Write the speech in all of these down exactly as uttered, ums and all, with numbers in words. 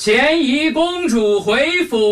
前宜公主回府。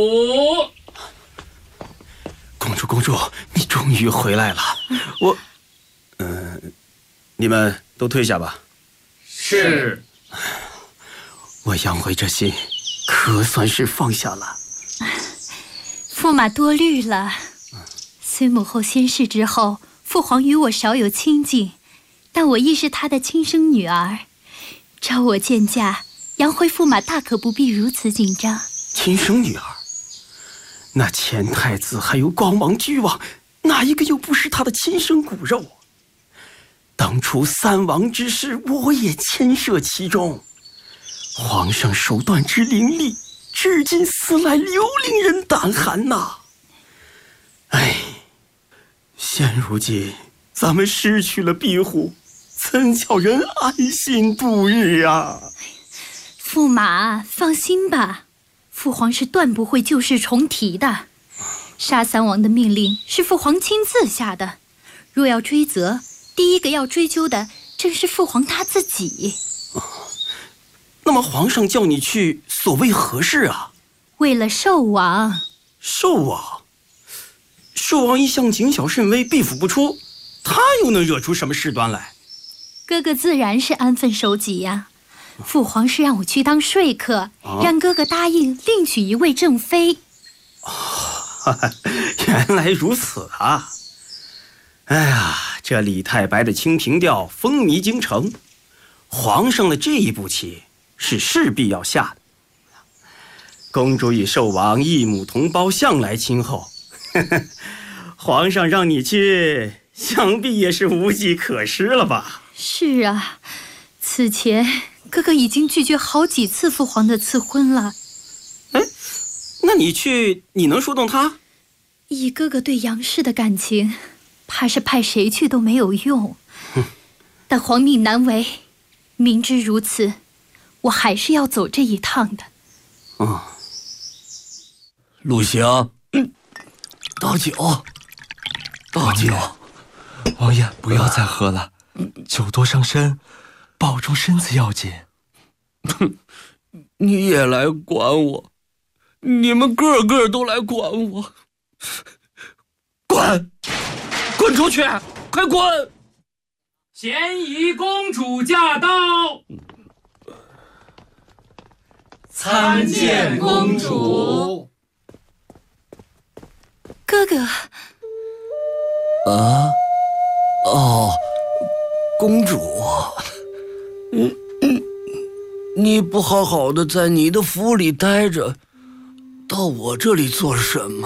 公主，公主，你终于回来了。我，嗯、呃，你们都退下吧。 是。 我杨辉这心可算是放下了。 驸马多虑了。虽母后仙逝之后，父皇与我少有亲近，但我亦是他的亲生女儿。照我见驾，杨辉驸马大可不必如此紧张。 亲生女儿？那前太子还有光王巨王，哪一个又不是他的亲生骨肉？当初三王之事，我也牵涉其中。皇上手段之凌厉，至今思来尤令人胆寒呐。哎，现如今咱们失去了庇护，怎叫人安心度日啊？ 驸马放心吧，父皇是断不会旧事重提的。杀三王的命令是父皇亲自下的，若要追责，第一个要追究的正是父皇他自己。 哦，那么皇上叫你去，所谓何事啊？ 为了寿王。 寿王？寿王一向谨小慎微，避府不出，他又能惹出什么事端来？ 哥哥自然是安分守己呀。父皇是让我去当说客，啊、让哥哥答应另娶一位正妃。 哦，原来如此啊！哎呀，这李太白的《清平调》风靡京城，皇上的这一步棋是势必要下的。公主与寿王异母同胞，向来亲厚，呵呵，皇上让你去，想必也是无计可施了吧？ 是啊，此前哥哥已经拒绝好几次父皇的赐婚了。 哎，那你去，你能说动他？ 以哥哥对杨氏的感情，怕是派谁去都没有用。但皇命难违，明知如此，我还是要走这一趟的。 嗯， 陆行，嗯，倒酒，倒酒。 王爷，不要再喝了，酒多伤身，保重身子要紧。 哼，你也来管我，你们个个都来管我，滚，滚出去，快滚！ 前宜公主驾到，参见公主。 哥哥。 啊，哦，公主，嗯嗯，你不好好的在你的府里待着，到我这里做什么？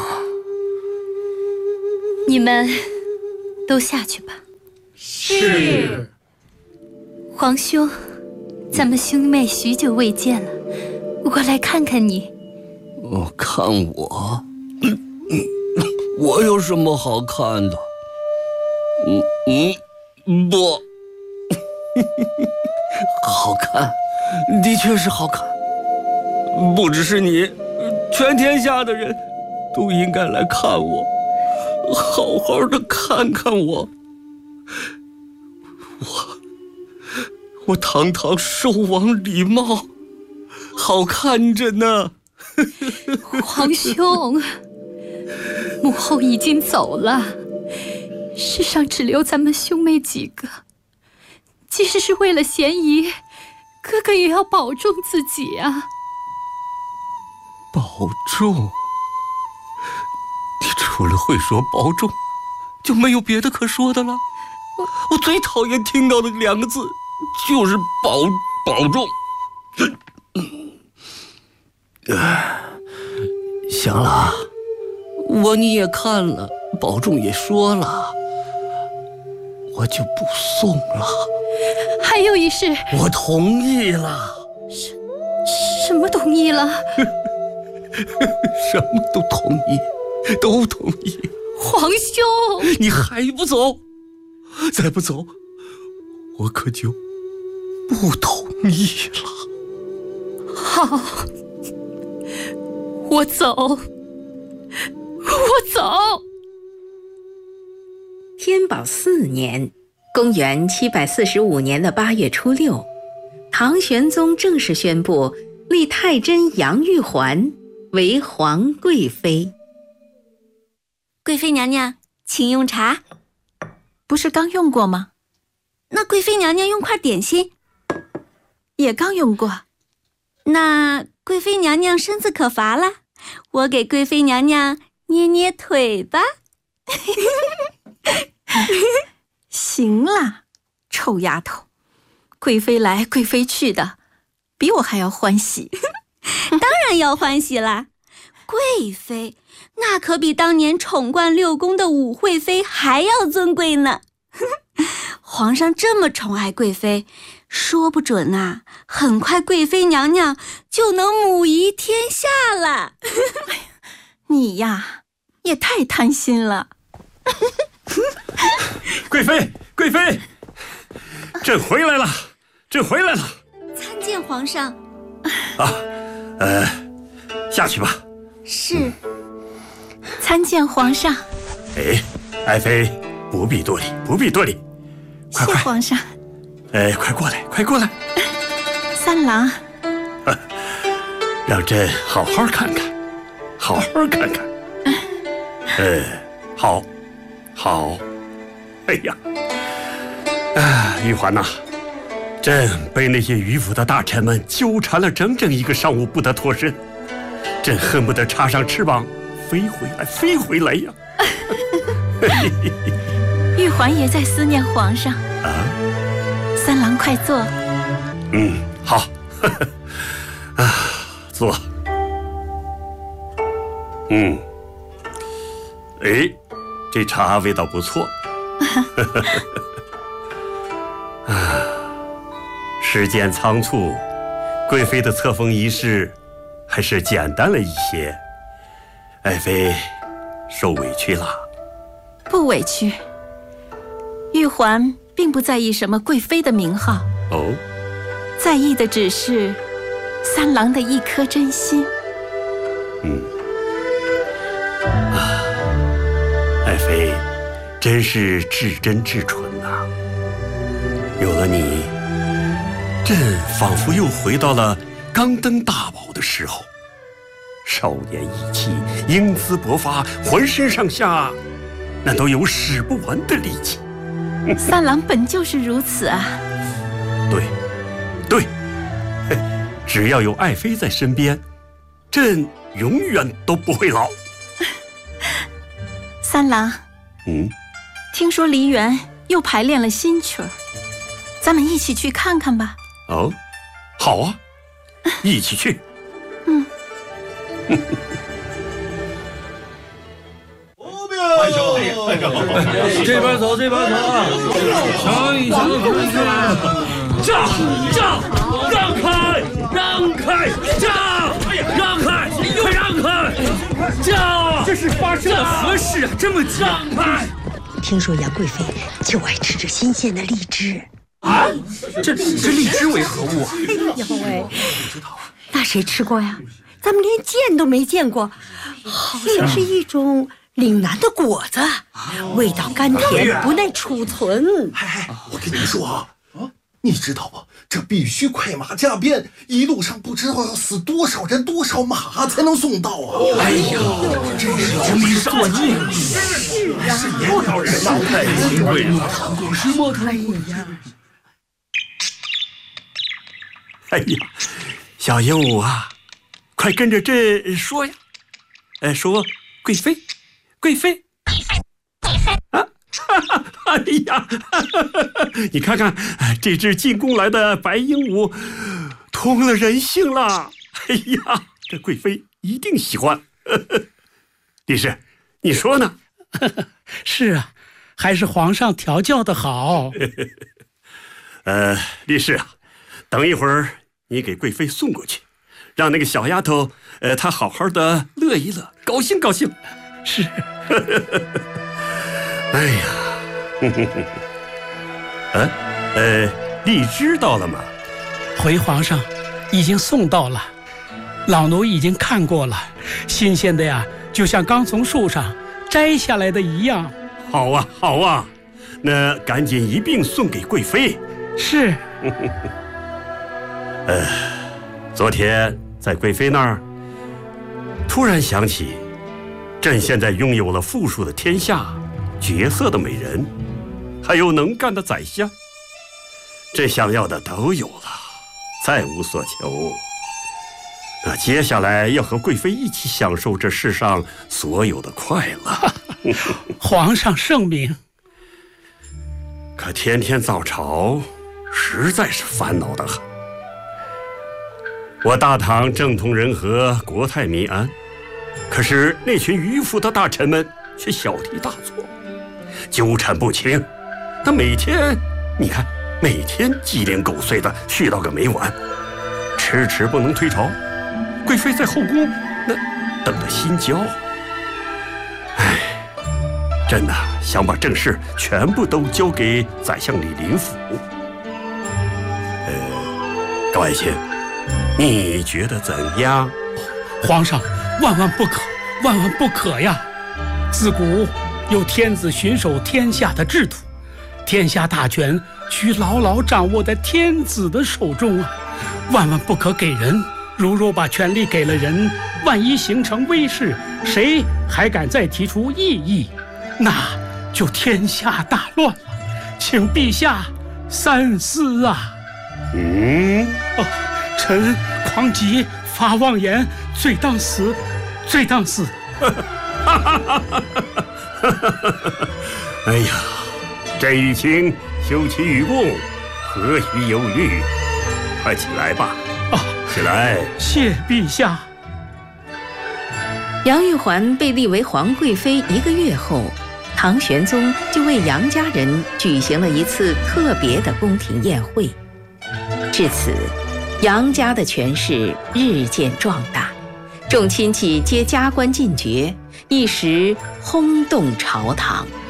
你们都下去吧。 是。 皇兄，咱们兄妹许久未见了，我来看看你。 哦，看我？嗯嗯，我有什么好看的？嗯嗯，不，好看，的确是好看。不只是你，全天下的人都应该来看我，好好的看看我。我，我堂堂寿王李瑁，好看着呢。 皇兄，母后已经走了。世上只留咱们兄妹几个，即使是为了嫌疑，哥哥也要保重自己啊。 保重？你除了会说保重，就没有别的可说的了？我, 我最讨厌听到的两个字就是保保重。行了，我你也看了，保重也说了，我就不送了。 还有一事， 我同意了。 什什么同意了？ 什么都同意，都同意。 皇兄， 你还不走？再不走，我可就不同意了。 好，我走，我走。 天宝四年，公元七百四十五年的八月初六，唐玄宗正式宣布立太真杨玉环为皇贵妃。 贵妃娘娘，请用茶。 不是刚用过吗？ 那贵妃娘娘用块点心。 也刚用过。 那贵妃娘娘身子可乏了，我给贵妃娘娘捏捏腿吧。 行了，臭丫头，贵妃来贵妃去的，比我还要欢喜。 当然要欢喜啦，贵妃那可比当年宠冠六宫的武惠妃还要尊贵呢。皇上这么宠爱贵妃，说不准啊，很快贵妃娘娘就能母仪天下了。 你呀，也太贪心了。 贵妃，贵妃，朕回来了，朕回来了。 参见皇上。 啊，呃，下去吧。 是。 参见皇上。 哎，爱妃不必多礼，不必多礼。快快， 谢皇上。 哎，快过来，快过来。 三郎， 让朕好好看看，好好看看。呃，好，好。哎呀，啊，玉环呐，朕被那些迂腐的大臣们纠缠了整整一个上午，不得脱身。朕恨不得插上翅膀飞回来，飞回来呀！ 玉环也在思念皇上啊。 三郎，快坐。 嗯，好。啊，坐。嗯，哎，这茶味道不错。啊，时间仓促，贵妃的册封仪式还是简单了一些，爱妃受委屈了。 不委屈，玉环并不在意什么贵妃的名号， 哦， 在意的只是三郎的一颗真心。 嗯，啊，爱妃真是至真至纯呐！有了你，朕仿佛又回到了刚登大宝的时候，少年意气，英姿勃发，浑身上下那都有使不完的力气。 三郎本就是如此啊！ 对，对，只要有爱妃在身边，朕永远都不会老。 三郎， 嗯， 听说梨园又排练了新曲儿，咱们一起去看看吧。 哦，好啊，一起去。 嗯。 慢手，慢手，这边走，这边走啊！瞧一瞧，看看， 驾驾，让开，让开，驾，让开，快让开，驾！这是发生了何事啊？这么急！让开！ 听说杨贵妃就爱吃这新鲜的荔枝啊！这这荔枝为何物啊？ 杨贵，那谁吃过呀？咱们连见都没见过，好像是一种岭南的果子，味道甘甜，不耐储存。 哎，我跟你们说啊，你知道不？这必须快马加鞭，一路上不知道要死多少人多少马才能送到啊！ 哎呀，真是真是作孽！ 是啊， 多少人呐？ 太金贵了，古时莫太呀！ 哎呀，小鹦鹉啊，快跟着朕说呀！哎，说贵妃。贵妃，啊，哎呀，你看看这只进宫来的白鹦鹉，通了人性了。哎呀，这贵妃一定喜欢。李氏，你说呢？ 是啊，还是皇上调教的好。 呃，李氏啊，等一会儿你给贵妃送过去，让那个小丫头，呃，她好好的乐一乐，高兴高兴。 是。 哎呀，呃呃，荔枝到了吗？ 回皇上，已经送到了，老奴已经看过了，新鲜的呀，就像刚从树上摘下来的一样。 好啊，好啊，那赶紧一并送给贵妃。 是。 呃，昨天在贵妃那儿，突然想起，朕现在拥有了富庶的天下、绝色的美人，还有能干的宰相，朕想要的都有了，再无所求。那接下来要和贵妃一起享受这世上所有的快乐。 皇上圣明。 可天天早朝，实在是烦恼得很。我大唐正统人和，国泰民安，可是那群迂腐的大臣们却小题大做，纠缠不清。他每天，你看，每天鸡零狗碎的絮叨个没完，迟迟不能退朝。贵妃在后宫那等着心焦。唉，朕呐、啊，想把政事全部都交给宰相李林甫。呃，高爱卿，你觉得怎样？ 皇上，万万不可，万万不可呀！自古有天子巡守天下的制度，天下大权需牢牢掌握在天子的手中啊，万万不可给人。如若把权力给了人，万一形成威势，谁还敢再提出异议？那就天下大乱了，请陛下三思啊！ 嗯， 哦，臣狂疾发妄言，罪当死，罪当死。 哎呀，朕与卿休戚与共，何须忧虑？快起来吧！ 啊， 起来！ 谢陛下。 杨玉环被立为皇贵妃一个月后，唐玄宗就为杨家人举行了一次特别的宫廷宴会。至此，杨家的权势日渐壮大，众亲戚皆加官进爵，一时轰动朝堂。